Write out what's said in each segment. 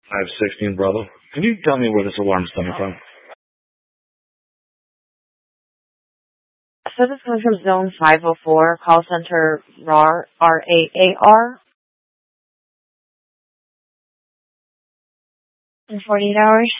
516, brother. Can you tell me where this alarm's coming from? So this is coming from Zone 504, call center RAR, R-A-A-R. In 48 hours.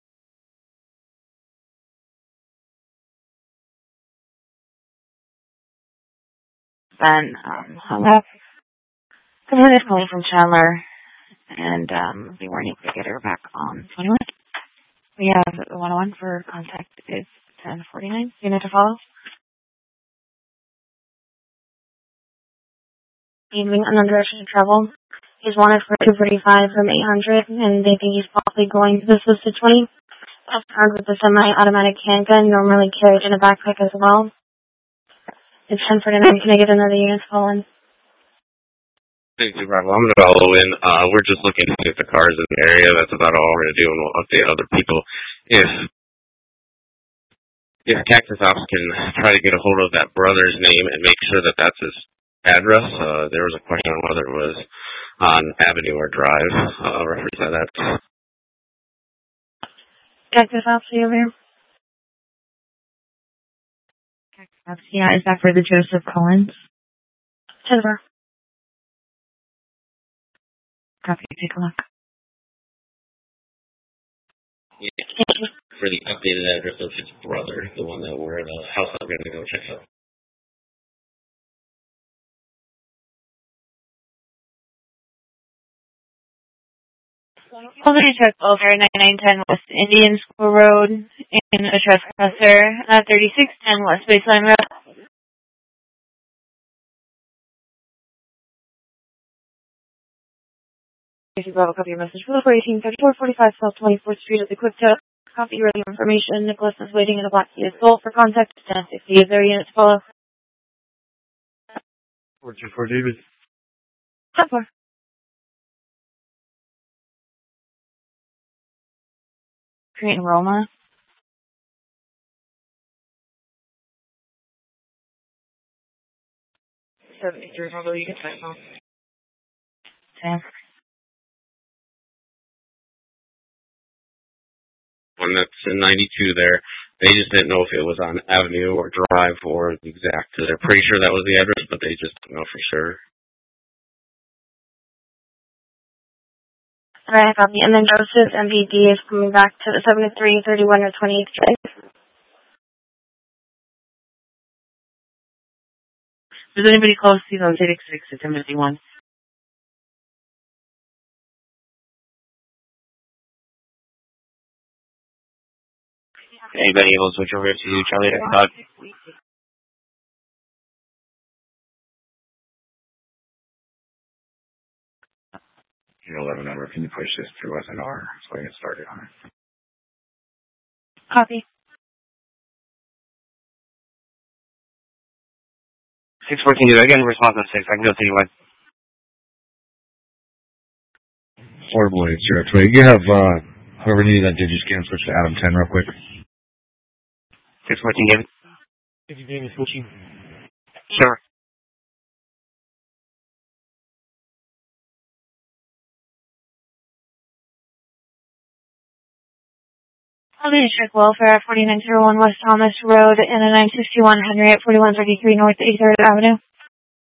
Then hung up. Someone is calling from Chandler, and we weren't able to get her back on 21. We have the 101 for contact is 1049. Unit to follow. Leaving unknown direction to travel. He's wanted for 245 from 800, and they think he's possibly going to this listed 20. Armed with a semi-automatic handgun, normally carried in a backpack as well. It's 1049. Can I get another unit to call in? Thank you, Bravo. I'm going to follow in. We're just looking at the cars in the area. That's about all we're going to do, and we'll update other people. If Cactus Ops can try to get a hold of that brother's name and make sure that that's his address. There was a question on whether it was on Avenue or Drive. Reference to that. Cactus Ops, are you over here? Cactus Ops, yeah. Is that for the Joseph Collins? 10-4. Copy. Take a look. Yeah. For the updated address of his brother, the one that we're in the house that we're going to go check out. Hold on, check over 9910 West Indian School Road in a trespasser, 3610 West Baseline Road. If you have a copy of your message for the 1834-45 South 24th Street at the Quick Tip. Copy your information. Nicholas is waiting in a black Kia Soul for contact. 1060 is there unit to follow. 424 David. 10-4. Create Roma. So if you remember, you can type now. 10. One that's in 92 there. They just didn't know if it was on Avenue or Drive or the exact. They're pretty sure that was the address, but they just didn't know for sure. Alright, copy. And then Joseph MVD is coming back to the 7331 or 28th Drive. Does anybody close to those 86 at 1051? Anybody able to switch over to Charlie Dog? Your 11 number, can you push this through as an R so I can get started on it? Copy. 614, did I get a response on 6? I can go to you one. 4 Blades, you're up. You have, whoever needed that Digiscan, switch to Adam 10 real quick. 614, David. If you need me switching. Sure. I'll check welfare at 4901 West Thomas Road in a 961 Henry at 4133 North 83rd Avenue.